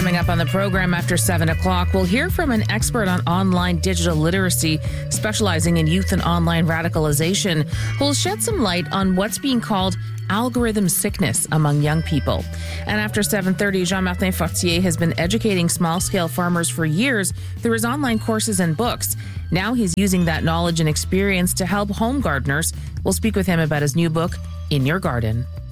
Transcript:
Coming up on the program after 7 o'clock, we'll hear from an expert on online digital literacy specializing in youth and online radicalization, who will shed some light on what's being called algorithm sickness among young people. And after 7:30, Jean-Martin Fortier has been educating small-scale farmers for years through his online courses and books. Now he's using that knowledge and experience to help home gardeners. We'll speak with him about his new book, In Your Garden.